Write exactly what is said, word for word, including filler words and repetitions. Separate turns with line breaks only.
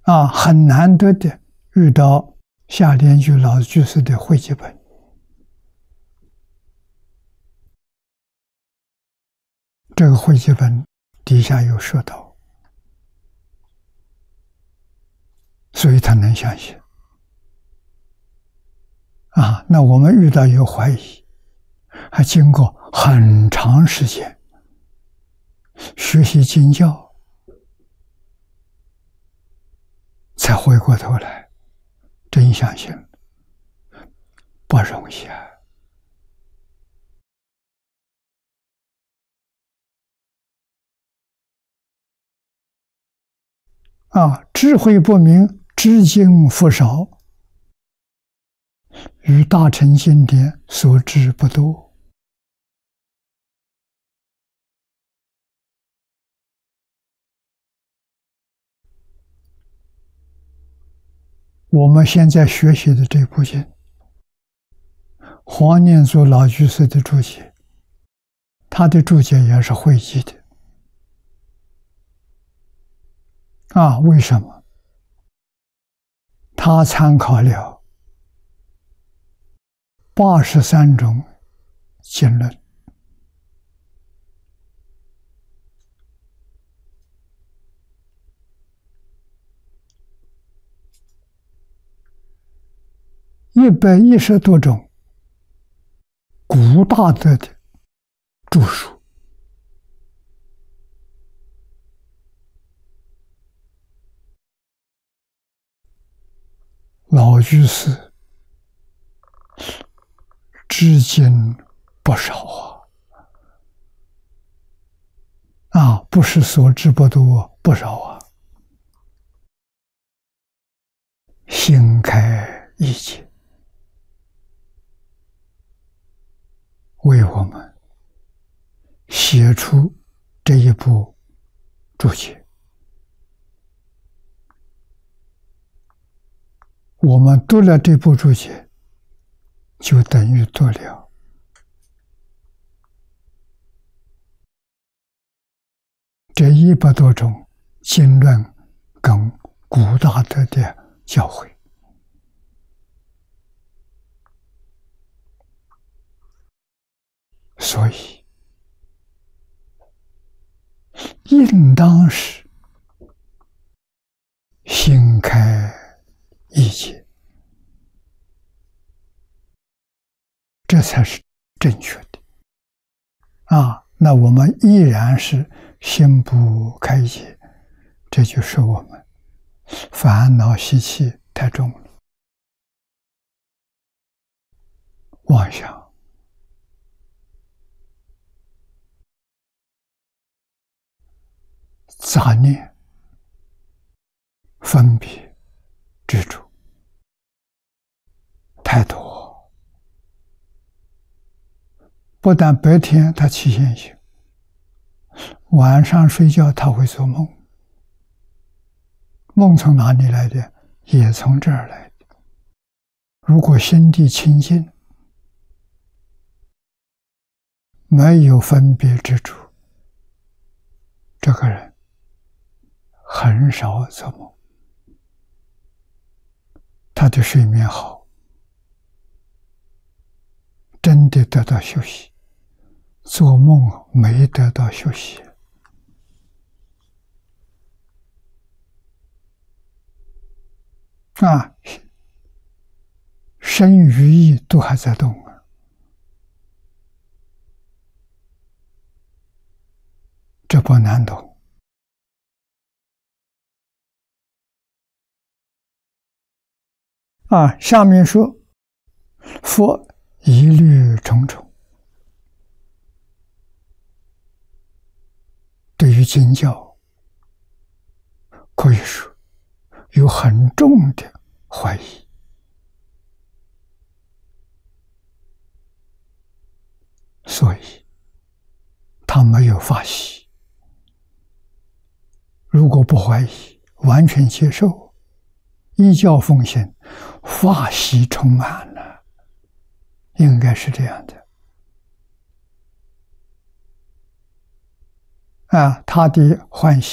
啊，很难得的遇到夏莲居老居士的汇集本。这个汇集本底下有说道，所以他能相信。啊，那我们遇到有怀疑，还经过很长时间学习经教，才回过头来真相信，不容易啊！啊，智慧不明，知经复少，与大乘经典所知不多。我们现在学习的这部经，黄念祖老居士的注解，他的注解也是汇集的。啊，为什么？他参考了八十三种经论，一百一十多种古大德的著述，老居士知经不少啊！啊，不是所知不多，不少啊！心开意解，为我们写出这一部注解。我们读了这部注解，就等于读了这一百多种经论跟古大德的教诲。所以应当是心开意解，这才是正确的啊！那我们依然是心不开解，这就是我们烦恼习气太重了，妄想、杂念、分别、执着太多，不但白天他起现行，晚上睡觉他会做梦，梦从哪里来的？也从这儿来的。如果心地清净，没有分别之处，这个人很少做梦，他的睡眠好，真的得到休息。做梦没得到休息啊，身与意都还在动啊，这不难懂啊。下面说，佛疑虑重重，对于经教可以说有很重的怀疑，所以他没有法喜。如果不怀疑，完全接受，依教奉行，法喜充满了，应该是这样的啊。他的欢喜